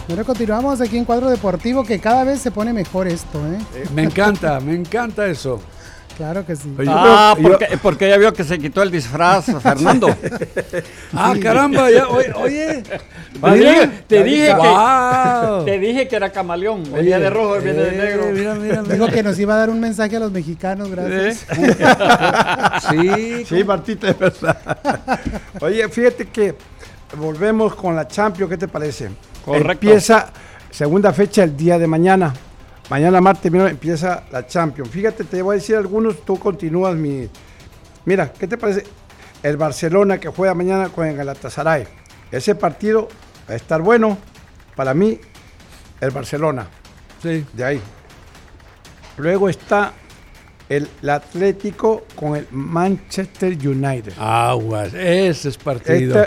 Bueno, continuamos aquí en Cuadro Deportivo, que cada vez se pone mejor esto, ¿eh? Me encanta eso. Claro que sí. Porque ya vio que se quitó el disfraz, Fernando. Sí. Caramba, ya, oye. Te dije que era camaleón. Venía de rojo, viene de negro. Mira. Dijo que nos iba a dar un mensaje a los mexicanos, gracias. Sí, Martita, es verdad. Oye, fíjate que volvemos con la Champions, ¿qué te parece? Correcto. Empieza segunda fecha el día de mañana. Mañana martes empieza la Champions. Fíjate, te voy a decir algunos, tú continúas Mira, ¿qué te parece? El Barcelona que juega mañana con el Galatasaray. Ese partido va a estar bueno. Para mí, el Barcelona. Sí. De ahí. Luego está el Atlético con el Manchester United. Aguas, ese es partido.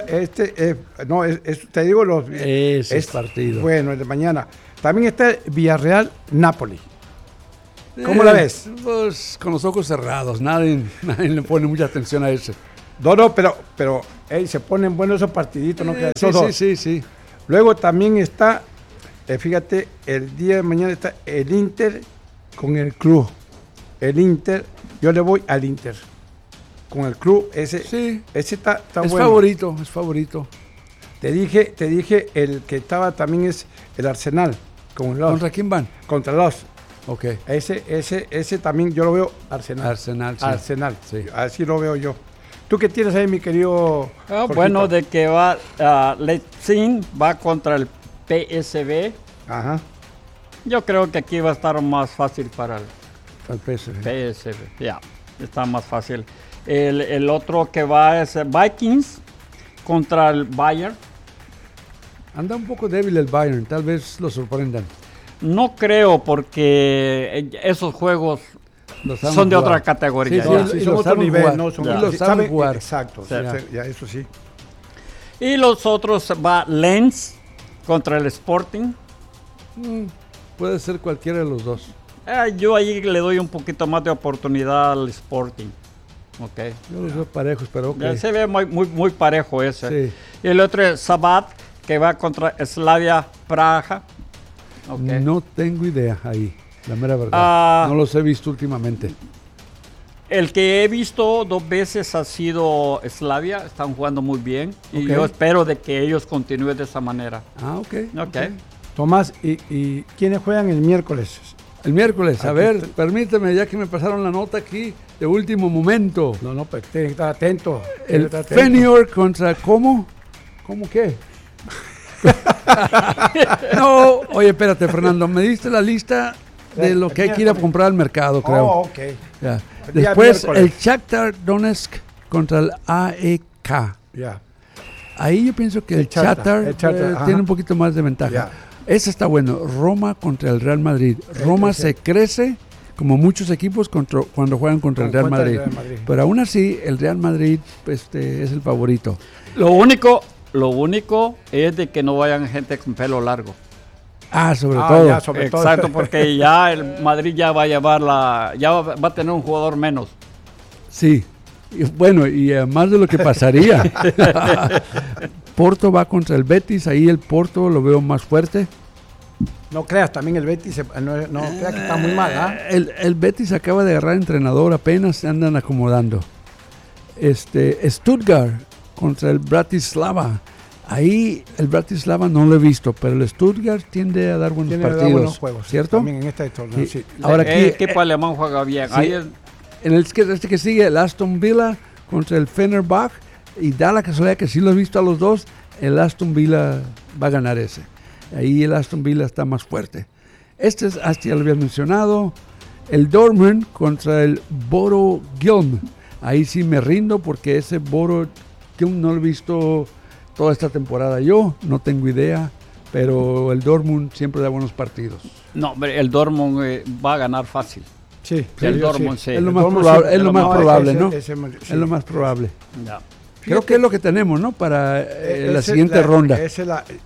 Te digo Ese es partido. Bueno, el de mañana. También está el Villarreal-Napoli. ¿Cómo la ves? Pues con los ojos cerrados, nadie le pone mucha atención a ese. No, pero se ponen buenos esos partiditos, ¿no? Sí. Luego también está, fíjate, el día de mañana está el Inter con el Club. El Inter, yo le voy al Inter. Con el Club, ese está es bueno. Es favorito. Te dije, el que estaba también es el Arsenal. ¿Contra quién van? Contra los. Ok. Ese también yo lo veo Arsenal. Arsenal, sí. Así lo veo yo. ¿Tú qué tienes ahí, mi querido? Bueno, de que va Leipzig va contra el PSV. Ajá. Yo creo que aquí va a estar más fácil para el PSV. Ya, está más fácil. El otro que va es Vikings contra el Bayern. Anda un poco débil el Bayern, tal vez lo sorprendan. No creo, porque esos juegos son de otra categoría. Sí, son otro nivel, jugar. ¿no? Lo saben jugar. Exacto, ya, eso sí. Y los otros va Lens contra el Sporting. Puede ser cualquiera de los dos. Yo ahí le doy un poquito más de oportunidad al Sporting. Okay. Yo los veo parejos, pero ok. Se ve muy parejo ese. Sí. Y el otro es Sabat, que va contra Slavia Praga. Okay. No tengo idea ahí, la mera verdad. No los he visto últimamente. El que he visto 2 veces ha sido Slavia, están jugando muy bien. Y yo espero de que ellos continúen de esa manera. Ok. Tomás, ¿y quiénes juegan el miércoles? El miércoles, a ver, permíteme, ya que me pasaron la nota aquí de último momento. No, pues tienes que estar atento. El Feyenoord contra ¿cómo? ¿Cómo qué? No, oye, espérate, Fernando, me diste la lista de lo que hay que ir a comprar al mercado, creo. Ok. Ya. Después el Shakhtar Donetsk contra el AEK. Ya. Ahí yo pienso que el Shakhtar tiene un poquito más de ventaja. Ya. Ese está bueno. Roma contra el Real Madrid. Roma se crece como muchos equipos cuando juegan contra el Real Madrid. Pero aún así, el Real Madrid es el favorito. Lo único es de que no vayan gente con pelo largo. Sobre todo. Exacto, porque ya el Madrid ya va a tener un jugador menos. Sí. Bueno, y más de lo que pasaría. Porto va contra el Betis, ahí el Porto lo veo más fuerte. No creas, también el Betis, no creas que está muy mal, El Betis acaba de agarrar entrenador, apenas se andan acomodando. Stuttgart contra el Bratislava. Ahí el Bratislava no lo he visto, pero el Stuttgart tiende a dar buenos partidos. Buenos juegos, ¿cierto? También en este torneo, sí. Ahora aquí, el equipo alemán juega bien. Sí, ahí en el que sigue, el Aston Villa contra el Fenerbahce, y da la casualidad que sí lo he visto a los dos, el Aston Villa va a ganar ese. Ahí el Aston Villa está más fuerte. Ya lo había mencionado, el Dortmund contra el Bodo Glimt. Ahí sí me rindo porque ese Bodo Glimt no lo he visto toda esta temporada. Yo no tengo idea, pero el Dortmund siempre da buenos partidos. No, el Dortmund va a ganar fácil. Sí, el Dortmund sí. Es lo más probable, ¿no? Es lo más probable. Ya. Creo que es lo que tenemos, ¿no? Para la siguiente ronda. Esta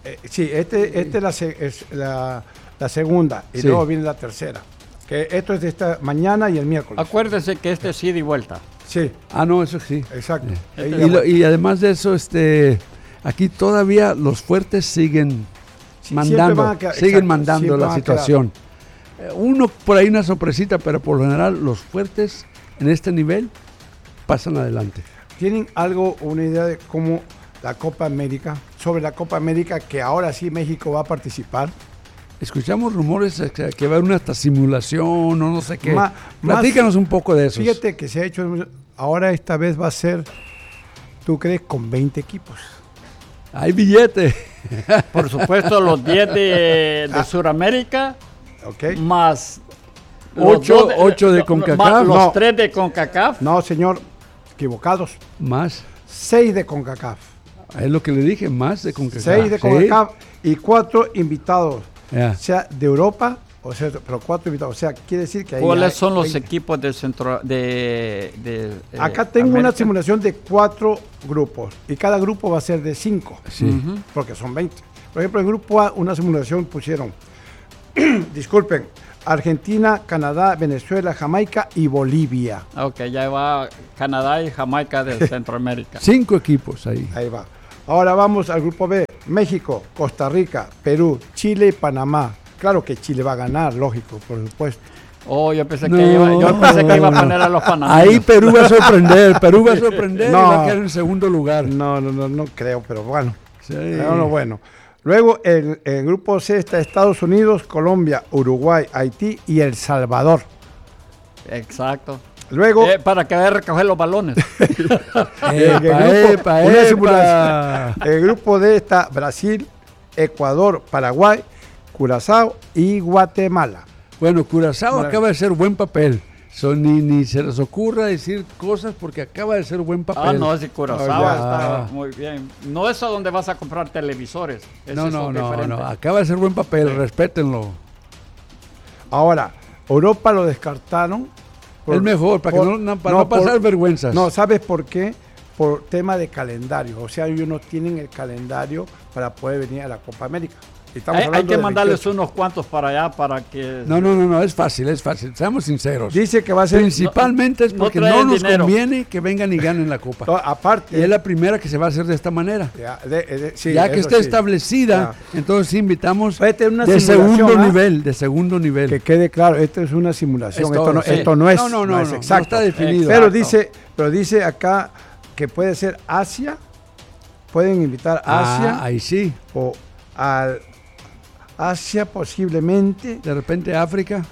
es la segunda y luego viene la tercera. Que esto es de esta mañana y el miércoles. Acuérdese que este es ida y vuelta. Sí. No, eso sí. Exacto. Y además de eso, aquí todavía los fuertes siguen mandando, siguen mandando la situación. Uno por ahí una sorpresita, pero por lo general los fuertes en este nivel pasan adelante. ¿Tienen algo, una idea de cómo la Copa América, sobre la Copa América, que ahora sí México va a participar? Escuchamos rumores que va a haber una hasta simulación o no sé qué. Platícanos un poco de eso. Fíjate que se ha hecho, ahora esta vez va a ser, ¿tú crees, con 20 equipos? Hay billete. Por supuesto, los 10 de Sudamérica, okay, más 8 de CONCACAF. Más los 3 de CONCACAF. No, señor, equivocados. Más. 6 de CONCACAF. Es lo que le dije, más de CONCACAF. 6 de CONCACAF y 4 invitados. Yeah. O sea, de Europa, o sea, pero 4 invitados. O sea, quiere decir que hay... ¿Cuáles son los equipos de centro acá tengo América? Una simulación de 4 grupos y cada grupo va a ser de 5, Sí. porque son 20. Por ejemplo, en grupo A, una simulación pusieron, disculpen, Argentina, Canadá, Venezuela, Jamaica y Bolivia. Ok, ya va Canadá y Jamaica de Centroamérica. 5 equipos ahí. Ahí va. Ahora vamos al grupo B. México, Costa Rica, Perú, Chile y Panamá. Claro que Chile va a ganar, lógico, por supuesto. Oh, yo pensé que iba a poner a los panameños. Ahí Perú va a sorprender, y va a quedar en segundo lugar. No creo, pero bueno. Sí. Bueno. Luego el grupo C está Estados Unidos, Colombia, Uruguay, Haití y El Salvador. Exacto. Luego para que vaya a recoger los balones. El grupo D está Brasil, Ecuador, Paraguay, Curazao y Guatemala. Bueno, Curazao acaba de hacer buen papel. Ni se les ocurra decir cosas porque acaba de ser buen papel. No, si Curazao está muy bien. No es a donde vas a comprar televisores. No. Acaba de ser buen papel, sí. Respétenlo. Ahora, Europa lo descartaron. Es mejor, para no pasar vergüenzas. No, ¿sabes por qué? Por tema de calendario. O sea, ellos no tienen el calendario para poder venir a la Copa América. Hay que mandarles unos cuantos para allá para que... No, es fácil. Seamos sinceros. Dice que va a ser... Principalmente es porque no nos conviene que vengan y ganen la Copa. Aparte... Y es la primera que se va a hacer de esta manera. Ya que esté establecida, entonces invitamos de segundo nivel. Que quede claro, esto es una simulación. Esto no es exacto. No está definido. Pero dice acá que puede ser Asia. Pueden invitar a Asia. Ahí sí. O al... Asia posiblemente. De repente África.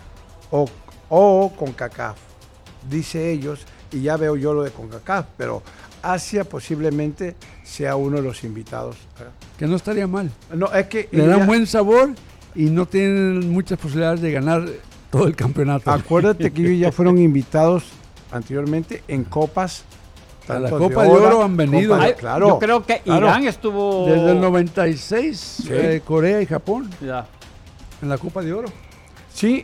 O CONCACAF, dice ellos, y ya veo yo lo de CONCACAF, pero Asia posiblemente sea uno de los invitados. Que no estaría mal. No, es que le dan buen sabor y no tienen muchas posibilidades de ganar todo el campeonato. Acuérdate que ellos ya fueron invitados anteriormente en copas. A la Copa de Oro han venido. Claro. Yo creo que Irán estuvo... Desde el 96, sí. Corea y Japón. Ya. En la Copa de Oro. Sí,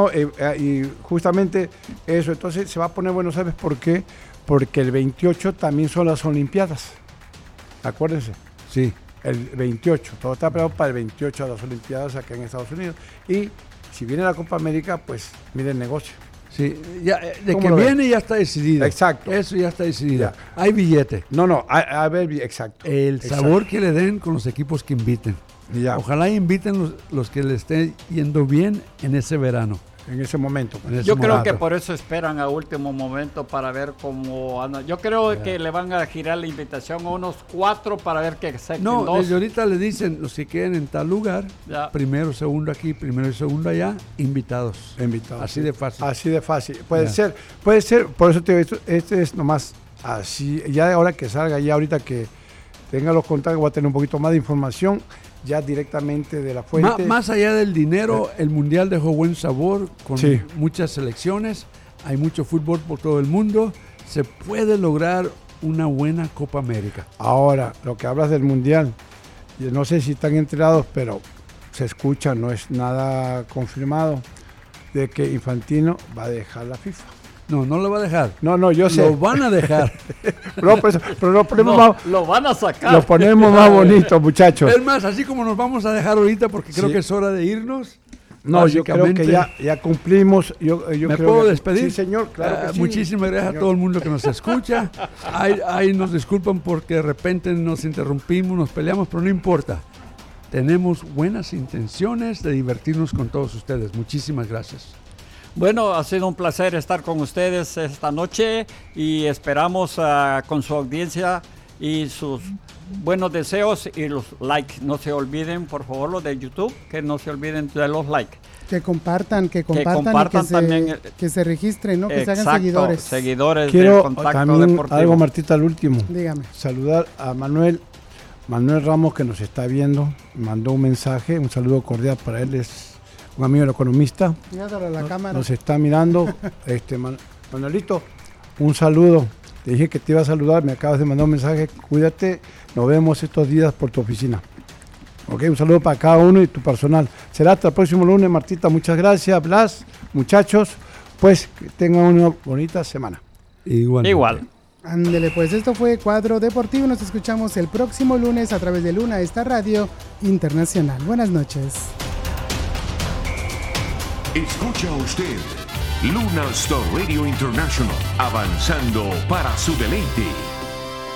y justamente eso. Entonces se va a poner bueno, ¿sabes por qué? Porque el 28 también son las Olimpiadas. Acuérdense. Sí. El 28. Todo está preparado para el 28 de las Olimpiadas acá en Estados Unidos. Y si viene la Copa América, pues mire el negocio. Sí, ya, de que viene ya está decidido. Exacto. Eso ya está decidido. Ya. Hay billete. A ver, exacto. El sabor que le den con los equipos que inviten. Ya. Ojalá inviten los que le estén yendo bien en ese verano. En ese momento. Yo creo que por eso esperan a último momento para ver cómo anda. Yo creo que le van a girar la invitación a unos 4 para ver que saquen 2. No, desde ahorita le dicen los que queden en tal lugar, primero, segundo aquí, primero y segundo allá, invitados. Así de fácil. Así de fácil. Puede ser, por eso te digo, este es nomás así. Ya ahora que salga, ya ahorita que tenga los contactos, voy a tener un poquito más de información. Ya directamente de la fuente. Más allá del dinero, el Mundial dejó buen sabor con muchas selecciones, hay mucho fútbol por todo el mundo, se puede lograr una buena Copa América. Ahora, lo que hablas del Mundial, yo no sé si están enterados, pero se escucha, no es nada confirmado, de que Infantino va a dejar la FIFA. No lo va a dejar. No, yo sé. Lo van a dejar. pero lo ponemos lo van a sacar. Lo ponemos más bonito, muchachos. Es más, así como nos vamos a dejar ahorita, porque creo que es hora de irnos. No, yo creo que ya cumplimos. ¿Me puedo despedir? Sí, señor, claro que sí. Muchísimas gracias a todo el mundo que nos escucha. Ahí nos disculpan porque de repente nos interrumpimos, nos peleamos, pero no importa. tenemos buenas intenciones de divertirnos con todos ustedes. Muchísimas gracias. Bueno, ha sido un placer estar con ustedes esta noche y esperamos con su audiencia y sus buenos deseos y los likes. No se olviden, por favor, los de YouTube, que no se olviden de los likes. Que compartan y también que se registren, ¿no? Que se hagan seguidores. Seguidores Quiero de Contacto también Deportivo. algo, Martita, al último. Dígame. Saludar a Manuel Ramos, que nos está viendo. Mandó un mensaje, un saludo cordial para él. Es un amigo del economista. Míralo a la cámara. Nos está mirando. Manuelito, un saludo. Te dije que te iba a saludar, me acabas de mandar un mensaje. Cuídate, nos vemos estos días por tu oficina. Ok, un saludo para cada uno y tu personal. Será hasta el próximo lunes, Martita. Muchas gracias, Blas. Muchachos, pues que tengan una bonita semana. Igual. Ándele, pues esto fue Cuadro Deportivo. Nos escuchamos el próximo lunes a través de Luna, esta radio internacional. Buenas noches. Escucha usted Luna Star Radio International, avanzando para su deleite.